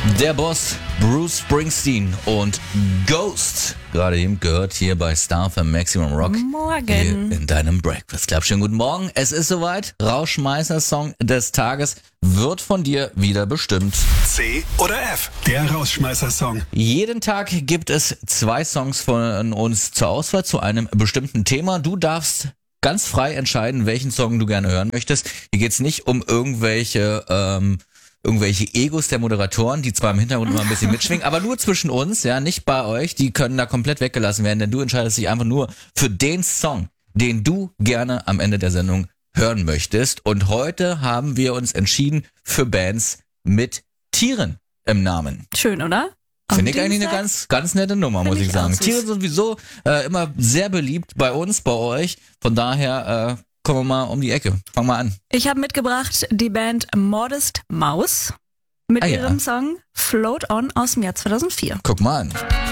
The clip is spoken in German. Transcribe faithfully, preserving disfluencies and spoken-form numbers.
Der Boss Bruce Springsteen und Ghost. Gerade eben gehört hier bei Star für Maximum Rock. Morgen. Hier in deinem Breakfast Club. Schönen guten Morgen. Es ist soweit. Rauschmeißer-Song des Tages wird von dir wieder bestimmt. C oder F? Der Rausschmeißer-Song. Jeden Tag gibt es zwei Songs von uns zur Auswahl zu einem bestimmten Thema. Du darfst ganz frei entscheiden, welchen Song du gerne hören möchtest. Hier geht's nicht um irgendwelche ähm, irgendwelche Egos der Moderatoren, die zwar im Hintergrund immer ein bisschen mitschwingen, aber nur zwischen uns, ja, nicht bei euch. Die können da komplett weggelassen werden, denn du entscheidest dich einfach nur für den Song, den du gerne am Ende der Sendung hören möchtest. Und heute haben wir uns entschieden für Bands mit Tieren im Namen. Schön, oder? Finde ich eigentlich eine ganz, ganz nette Nummer, muss ich, ich sagen. auch süß. Tiere sind sowieso äh, immer sehr beliebt bei uns, bei euch. Von daher äh, kommen wir mal um die Ecke. Fang mal an. Ich habe mitgebracht die Band Modest Mouse mit Ah, ja. ihrem Song Float On aus dem Jahr zweitausendvier. Guck mal an.